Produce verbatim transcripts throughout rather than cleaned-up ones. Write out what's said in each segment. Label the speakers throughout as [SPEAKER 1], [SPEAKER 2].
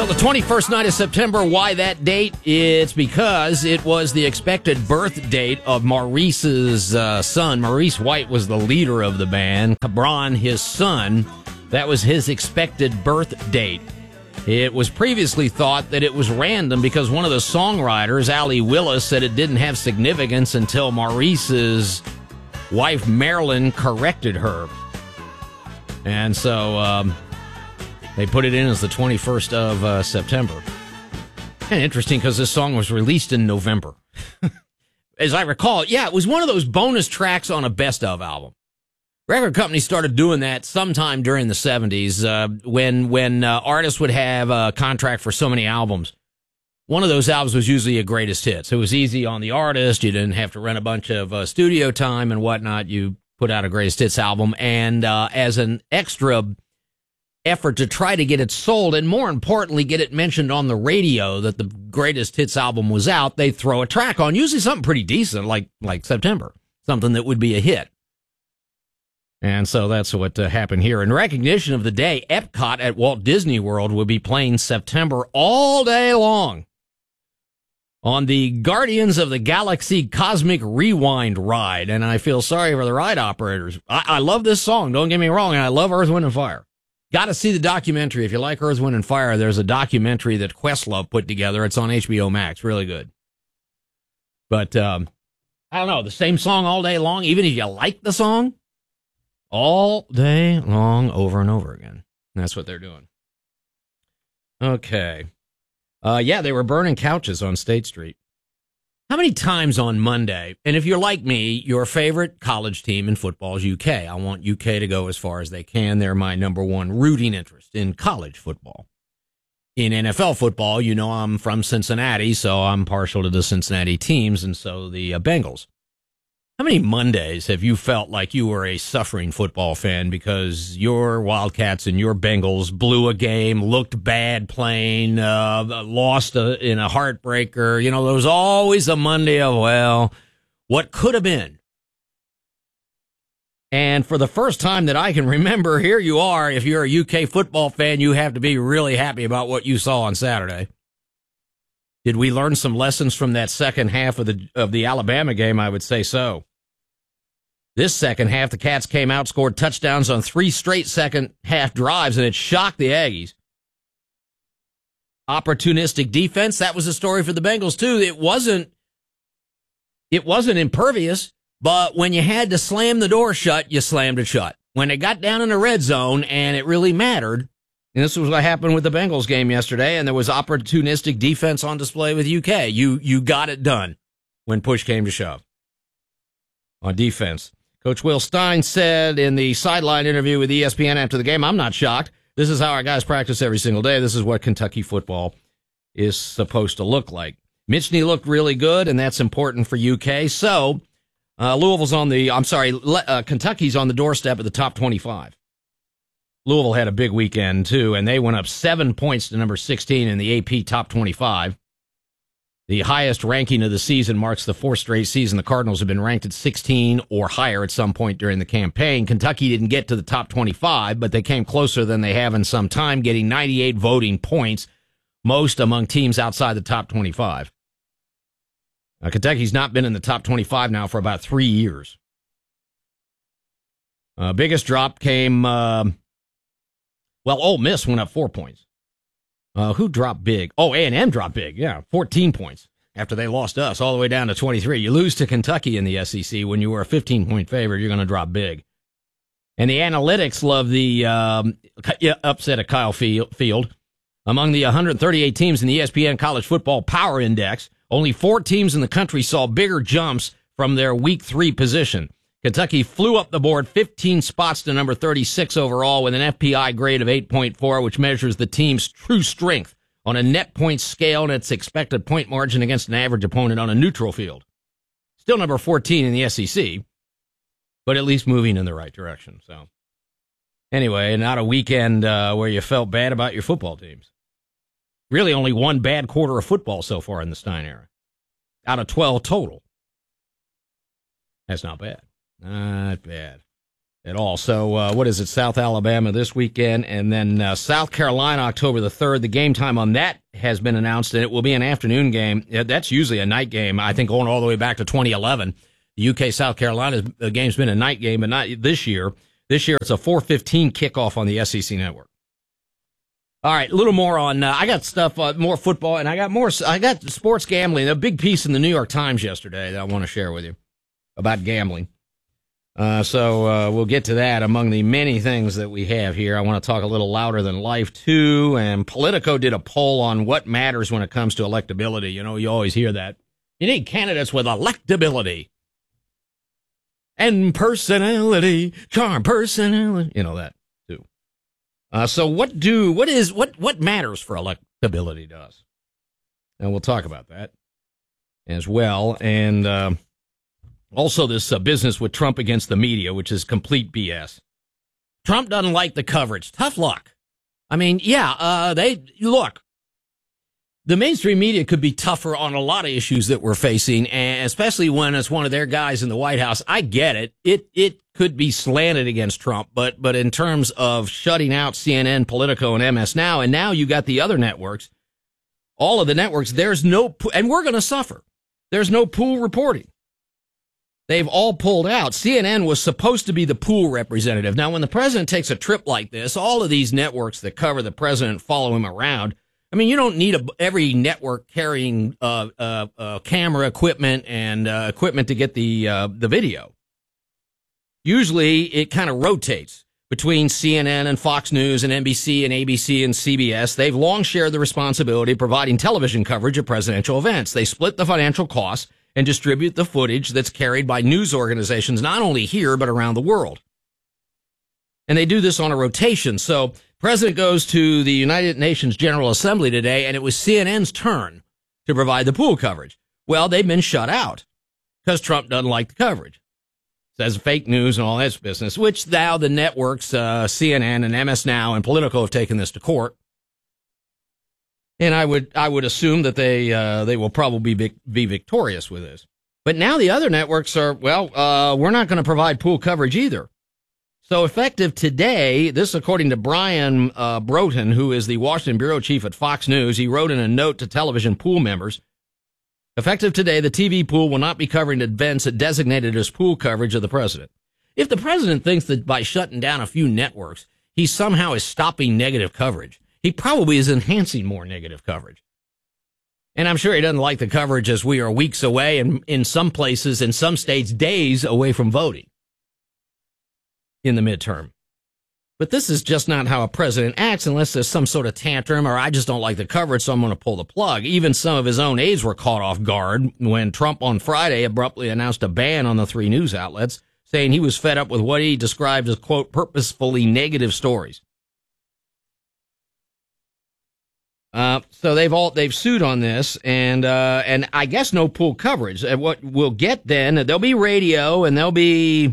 [SPEAKER 1] Well, the twenty-first night of September, why that date? It's because it was the expected birth date of Maurice's uh, son. Maurice White was the leader of the band. Cabron, his son, that was his expected birth date. It was previously thought that it was random because one of the songwriters, Allie Willis, said it didn't have significance until Maurice's wife, Marilyn, corrected her. And so um, they put it in as the twenty-first of uh, September. Kind of interesting because this song was released in November. As I recall, yeah, it was one of those bonus tracks on a best of album. Record companies started doing that sometime during the seventies uh, when when uh, artists would have a contract for so many albums. One of those albums was usually a greatest hits. It was easy on the artist. You didn't have to rent a bunch of uh, studio time and whatnot. You put out a greatest hits album, and uh, as an extra effort to try to get it sold, and more importantly, get it mentioned on the radio that the greatest hits album was out, they throw a track on, usually something pretty decent, like like September, something that would be a hit. And so that's what uh, happened here. In recognition of the day, Epcot at Walt Disney World will be playing September all day long on the Guardians of the Galaxy Cosmic Rewind ride. And I feel sorry for the ride operators. I, I love this song, don't get me wrong, and I love Earth, Wind, and Fire. Got to see the documentary. If you like Earth, Wind, and Fire, there's a documentary that Questlove put together. It's on H B O Max. Really good. But, um, I don't know, the same song all day long, even if you like the song, all day long, over and over again. And that's what they're doing. Okay. Uh, yeah, they were burning couches on State Street. How many times on Monday, and if you're like me, your favorite college team in football is U K. I want U K to go as far as they can. They're my number one rooting interest in college football. In N F L football, you know I'm from Cincinnati, so I'm partial to the Cincinnati teams, and so the uh, Bengals. How many Mondays have you felt like you were a suffering football fan because your Wildcats and your Bengals blew a game, looked bad playing, uh, lost a, in a heartbreaker? You know, there was always a Monday of, well, what could have been? And for the first time that I can remember, here you are. If you're a U K football fan, you have to be really happy about what you saw on Saturday. Did we learn some lessons from that second half of the of the Alabama game? I would say so. This second half, the Cats came out, scored touchdowns on three straight second half drives, and it shocked the Aggies. Opportunistic defense, that was a story for the Bengals, too. It wasn't, it wasn't impervious, but when you had to slam the door shut, you slammed it shut. When it got down in the red zone and it really mattered, and this was what happened with the Bengals game yesterday, and there was opportunistic defense on display with U K. You, you got it done when push came to shove on defense. Coach Will Stein said in the sideline interview with E S P N after the game, I'm not shocked. This is how our guys practice every single day. This is what Kentucky football is supposed to look like. Minchney looked really good, and that's important for U K. So uh, Louisville's on the, I'm sorry, uh, Kentucky's on the doorstep at the top twenty-five. Louisville had a big weekend, too, and they went up seven points to number sixteen in the A P top twenty-five. The highest ranking of the season marks the fourth straight season the Cardinals have been ranked at sixteen or higher at some point during the campaign. Kentucky didn't get to the top twenty-five, but they came closer than they have in some time, getting ninety-eight voting points, most among teams outside the top twenty-five. Now, Kentucky's not been in the top twenty-five now for about three years. Uh, biggest drop came, uh, well, Ole Miss went up four points. Uh, who dropped big? Oh, A and M dropped big, yeah, fourteen points after they lost us all the way down to twenty-three. You lose to Kentucky in the S E C when you were a fifteen-point favorite, you're going to drop big. And the analytics love the um, upset of Kyle Field. Among the one hundred thirty-eight teams in the E S P N College Football Power Index, only four teams in the country saw bigger jumps from their week three position. Kentucky flew up the board fifteen spots to number thirty-six overall with an F P I grade of eight point four, which measures the team's true strength on a net point scale and its expected point margin against an average opponent on a neutral field. Still number fourteen in the S E C, but at least moving in the right direction. So, anyway, not a weekend uh, where you felt bad about your football teams. Really only one bad quarter of football so far in the Stein era, out of twelve total. That's not bad. Not bad. at all. So, uh, what is it? South Alabama this weekend, and then uh, South Carolina, October the third. The game time on that has been announced, and it will be an afternoon game. That's usually a night game, I think, going all the way back to twenty eleven. The U K South Carolina game's been a night game, but not this year. This year, it's a four fifteen kickoff on the S E C network. All right, a little more on, uh, I got stuff, uh, more football, and I got more, I got sports gambling, a big piece in the New York Times yesterday that I want to share with you about gambling. Uh, so uh, we'll get to that among the many things that we have here. I want to talk a little louder than life, too. And Politico did a poll on what matters when it comes to electability. You know, you always hear that. You need candidates with electability and personality, charm, personality. You know that, too. Uh, so what do, what is, what, what matters for electability to us? And we'll talk about that as well. And, uh, Also, this uh, business with Trump against the media, which is complete B S. Trump doesn't like the coverage. Tough luck. I mean, yeah, uh, they look. The mainstream media could be tougher on a lot of issues that we're facing, and especially when it's one of their guys in the White House. I get it. It it could be slanted against Trump, but but in terms of shutting out C N N, Politico, and M S Now, and now you got the other networks, all of the networks. There's no, and we're going to suffer. There's no pool reporting. They've all pulled out. C N N was supposed to be the pool representative. Now, when the president takes a trip like this, all of these networks that cover the president follow him around. I mean, you don't need a, every network carrying uh, uh, uh, camera equipment and uh, equipment to get the uh, the video. Usually, it kind of rotates between C N N and Fox News and N B C and A B C and C B S. They've long shared the responsibility of providing television coverage of presidential events. They split the financial costs and distribute the footage that's carried by news organizations, not only here, but around the world. And they do this on a rotation. So president goes to the United Nations General Assembly today, and it was C N N's turn to provide the pool coverage. Well, they've been shut out because Trump doesn't like the coverage. Says fake news and all that business, which now the networks, uh, C N N and M S Now and Politico have taken this to court. And I would I would assume that they uh, they will probably be be victorious with this. But now the other networks are, well, uh, we're not going to provide pool coverage either. So effective today, this according to Brian uh, Broughton, who is the Washington bureau chief at Fox News, he wrote in a note to television pool members, effective today, the T V pool will not be covering events designated as pool coverage of the president. If the president thinks that by shutting down a few networks, he somehow is stopping negative coverage, he probably is enhancing more negative coverage. And I'm sure he doesn't like the coverage as we are weeks away and in some places, in some states, days away from voting in the midterm. But this is just not how a president acts unless there's some sort of tantrum or I just don't like the coverage, so I'm going to pull the plug. Even some of his own aides were caught off guard when Trump on Friday abruptly announced a ban on the three news outlets, saying he was fed up with what he described as, quote, purposefully negative stories. Uh, so they've all they've sued on this, and uh, and I guess no pool coverage. And what we'll get then, there'll be radio, and there'll be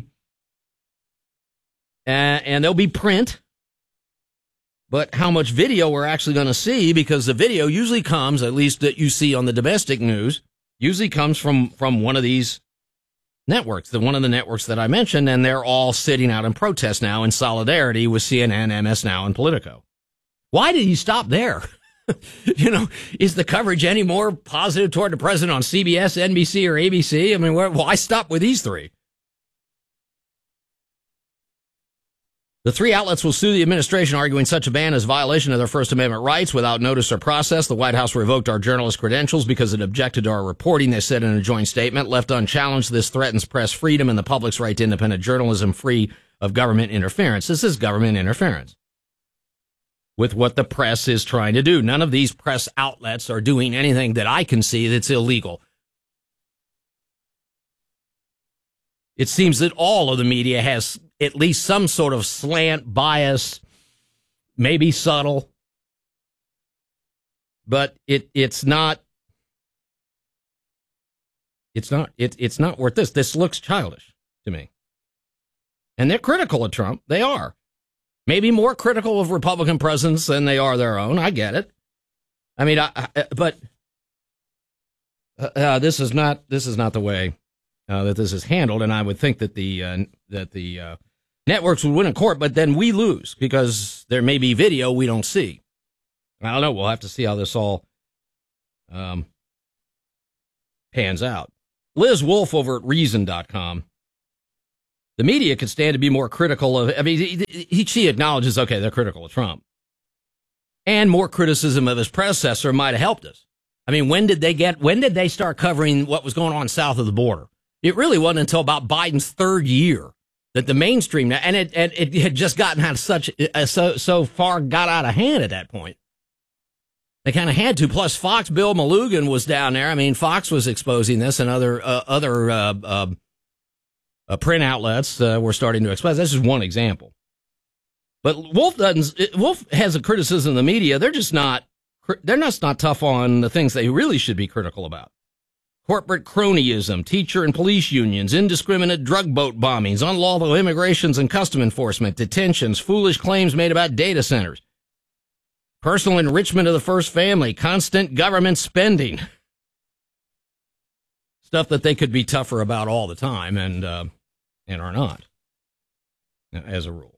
[SPEAKER 1] uh, and there'll be print. But how much video we're actually going to see, because the video usually comes, at least that you see on the domestic news, usually comes from from one of these networks, the one of the networks that I mentioned, and they're all sitting out in protest now in solidarity with C N N, M S Now, and Politico. Why did he stop there? You know, is the coverage any more positive toward the president on C B S, N B C, or A B C? I mean, why stop with these three? The three outlets will sue the administration, arguing such a ban is a violation of their First Amendment rights without notice or process. The White House revoked our journalist credentials because it objected to our reporting, they said in a joint statement. Left unchallenged, this threatens press freedom and the public's right to independent journalism free of government interference. This is government interference with what the press is trying to do. None of these press outlets are doing anything that I can see that's illegal. It seems that all of the media has at least some sort of slant, bias, maybe subtle, but it it's not it's not it, it's not worth this. This looks childish to me. And they're critical of Trump. They are. Maybe more critical of Republican presidents than they are their own. I get it. I mean, I, I, but uh, uh, this is not this is not the way uh, that this is handled. And I would think that the uh, that the uh, networks would win in court, but then we lose because there may be video we don't see. I don't know. We'll have to see how this all um, pans out. Liz Wolfe over at reason dot com. The media could stand to be more critical of, I mean, he, he, she acknowledges, okay, they're critical of Trump. And more criticism of his predecessor might have helped us. I mean, when did they get, when did they start covering what was going on south of the border? It really wasn't until about Biden's third year that the mainstream, and it, and it had just gotten out of such, uh, so, so far got out of hand at that point. They kind of had to. Plus, Fox, Bill Malugin was down there. I mean, Fox was exposing this, and other, uh, other, uh, uh, Uh, print outlets uh, were starting to expose. This is one example. But Wolf doesn't. Wolf has a criticism of the media. They're just not. They're not not tough on the things they really should be critical about: corporate cronyism, teacher and police unions, indiscriminate drug boat bombings, unlawful immigrations and custom enforcement, detentions, foolish claims made about data centers, personal enrichment of the first family, constant government spending. Stuff that they could be tougher about all the time, and uh, and are not, as a rule.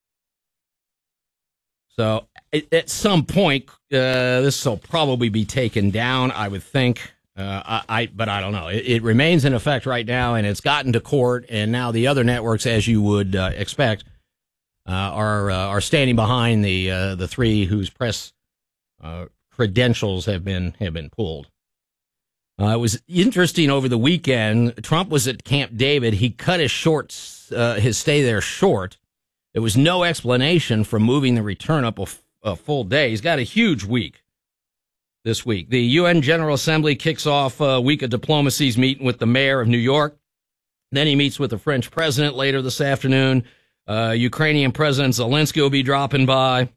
[SPEAKER 1] So at, at some point, uh, this will probably be taken down, I would think. Uh, I, I but I don't know. It, it remains in effect right now, and it's gotten to court, and now the other networks, as you would uh, expect, uh, are uh, are standing behind the uh, the three whose press uh, credentials have been have been pulled. Uh, it was interesting over the weekend. Trump was at Camp David. He cut his short, uh, his stay there short. There was no explanation for moving the return up a, f- a full day. He's got a huge week this week. The U N General Assembly kicks off a week of diplomacies, meeting with the mayor of New York. Then he meets with the French president later this afternoon. Uh, Ukrainian President Zelensky will be dropping by.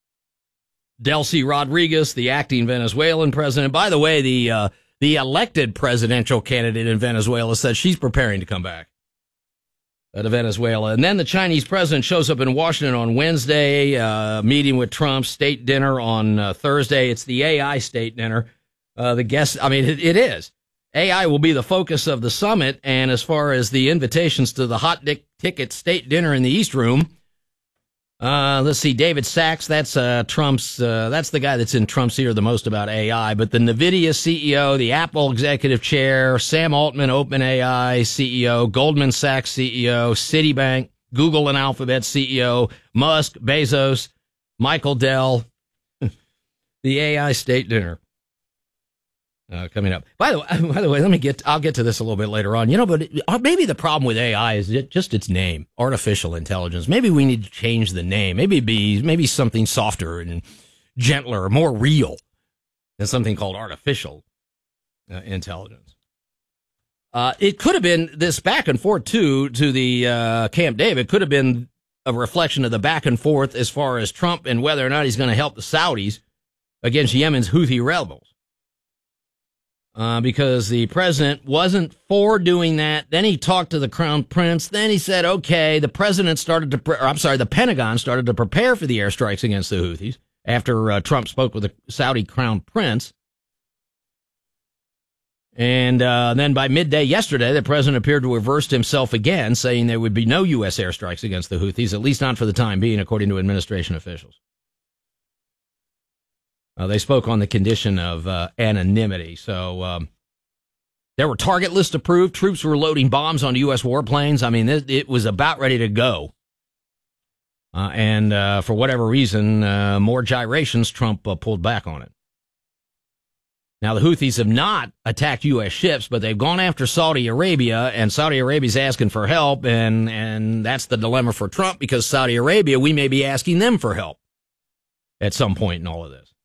[SPEAKER 1] Delcy Rodriguez, the acting Venezuelan president. By the way, the uh, The elected presidential candidate in Venezuela says she's preparing to come back to Venezuela. And then the Chinese president shows up in Washington on Wednesday, uh, meeting with Trump, state dinner on uh, Thursday. It's the A I state dinner. Uh, the guests, I mean, it, it is. A I will be the focus of the summit. And as far as the invitations to the hot dick ticket state dinner in the East Room, Uh, let's see, David Sachs, that's, uh, Trump's, uh, that's the guy that's in Trump's ear the most about A I, but the NVIDIA C E O, the Apple executive chair, Sam Altman, OpenAI C E O, Goldman Sachs C E O, Citibank, Google and Alphabet C E O, Musk, Bezos, Michael Dell, the A I state dinner. Uh, coming up. By the way, by the way, let me get, I'll get to this a little bit later on. You know, but it, maybe the problem with A I is it, just its name, artificial intelligence. Maybe we need to change the name. Maybe be, maybe something softer and gentler, more real than something called artificial uh, intelligence. Uh, it could have been this back and forth too, to the, uh, Camp David could have been a reflection of the back and forth as far as Trump and whether or not he's going to help the Saudis against Yemen's Houthi rebels. Uh, because the president wasn't for doing that. Then he talked to the crown prince. Then he said, okay, the president started to, pre- or I'm sorry, the Pentagon started to prepare for the airstrikes against the Houthis after uh, Trump spoke with the Saudi crown prince. And uh, then by midday yesterday, the president appeared to have reversed himself again, saying there would be no U S airstrikes against the Houthis, at least not for the time being, according to administration officials. Uh, they spoke on the condition of uh, anonymity. So um, there were target lists approved. Troops were loading bombs onto U S warplanes. I mean, it, it was about ready to go. Uh, and uh, for whatever reason, uh, more gyrations, Trump uh, pulled back on it. Now, the Houthis have not attacked U S ships, but they've gone after Saudi Arabia, and Saudi Arabia's asking for help. And, and that's the dilemma for Trump, because Saudi Arabia, we may be asking them for help at some point in all of this.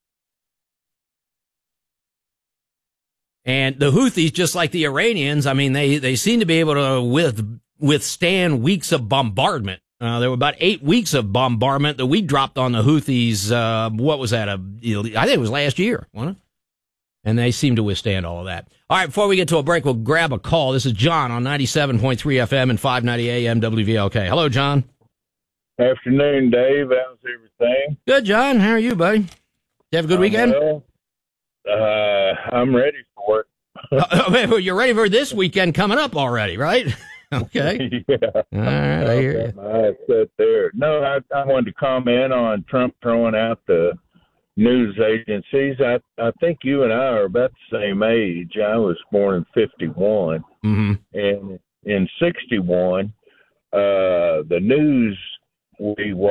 [SPEAKER 1] And the Houthis, just like the Iranians, I mean, they, they seem to be able to with, withstand weeks of bombardment. Uh, there were about eight weeks of bombardment that we dropped on the Houthis. Uh, what was that? A, I think it was last year, wasn't it? And they seem to withstand all of that. All right, before we get to a break, we'll grab a call. This is John on ninety-seven point three F M and five ninety A M W V L K. Hello, John.
[SPEAKER 2] Afternoon, Dave. How's everything?
[SPEAKER 1] Good, John. How are you, buddy? Did you have a good
[SPEAKER 2] I'm
[SPEAKER 1] weekend?
[SPEAKER 2] Well. Uh, I'm ready for it.
[SPEAKER 1] uh, you're ready for this weekend coming up already, right? Okay.
[SPEAKER 2] Yeah.
[SPEAKER 1] All right, I hear you.
[SPEAKER 2] My eyes set there. No, I, I wanted to comment on Trump throwing out the news agencies. I I think you and I are about the same age. I was born in fifty-one,
[SPEAKER 1] Mm-hmm.
[SPEAKER 2] and in sixty-one, uh, the news we